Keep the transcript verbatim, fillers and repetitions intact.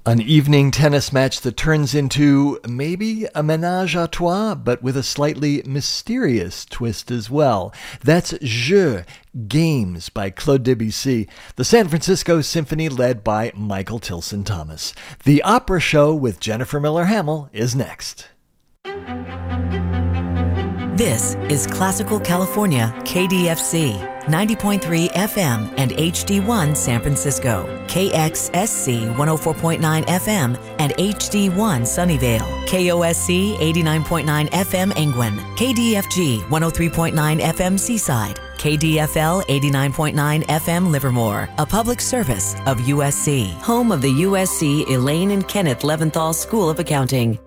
An evening tennis match that turns into maybe a ménage à trois, but with a slightly mysterious twist as well. That's Jeux, Games by Claude Debussy, the San Francisco Symphony led by Michael Tilson Thomas. The Opera Show with Jennifer Miller Hamill is next. This is Classical California, K D F C, ninety point three F M and H D one San Francisco, K X S C one oh four point nine F M and H D one Sunnyvale, K O S C eighty-nine point nine F M Engwin, K D F G one oh three point nine F M Seaside, K D F L eighty-nine point nine F M Livermore, a public service of U S C, home of the U S C Elaine and Kenneth Leventhal School of Accounting.